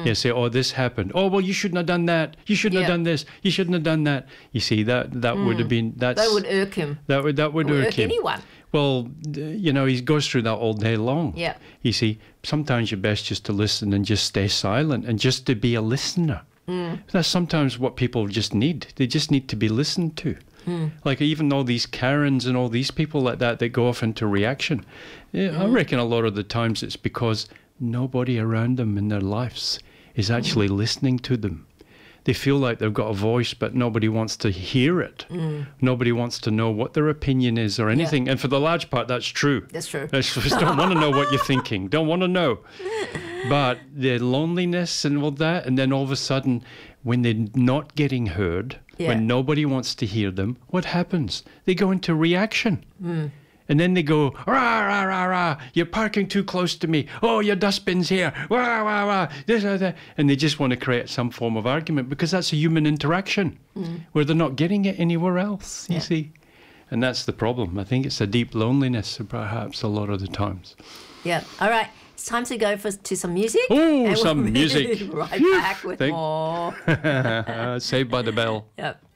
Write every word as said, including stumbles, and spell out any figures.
Mm. You say, oh, this happened. Oh, well, you shouldn't have done that. You shouldn't Yeah. have done this. You shouldn't have done that. You see, that that Mm. would have been, that's... That would irk him. That would, that would It would irk irk him. anyone. Well, d- you know, he goes through that all day long. Yeah. You see, sometimes you're best just to listen and just stay silent and just to be a listener. Mm. That's sometimes what people just need. They just need to be listened to. Mm. Like even all these Karens and all these people like that, they go off into reaction. Yeah, I Mm. reckon a lot of the times it's because nobody around them in their lives is actually Mm. listening to them. They feel like they've got a voice, but nobody wants to hear it. Mm. Nobody wants to know what their opinion is or anything. And for the large part, that's true. That's true. They just don't want to know what you're thinking. Don't want to know. But the loneliness and all that, and then all of a sudden, when they're not getting heard, Yeah. when nobody wants to hear them, what happens? They go into reaction. Mm. And then they go, rah, rah, rah, rah, you're parking too close to me. Oh, your dustbin's here. Rah, rah, rah, this or that. And they just want to create some form of argument because that's a human interaction Mm. where they're not getting it anywhere else, you Yeah. see. And that's the problem. I think it's a deep loneliness, perhaps, a lot of the times. Yeah. All right. It's time to go for to some music. Oh, And some we'll be music. right Phew. back with Thank- more. Saved by the Bell. Yep.